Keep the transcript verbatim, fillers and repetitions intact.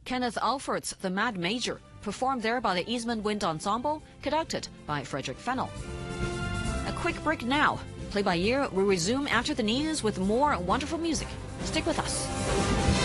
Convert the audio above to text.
Kenneth Alford's The Mad Major, performed there by the Eastman Wind Ensemble, conducted by Frederick Fennell. A quick break now. Play by ear, we resume after the news with more wonderful music. Stick with us.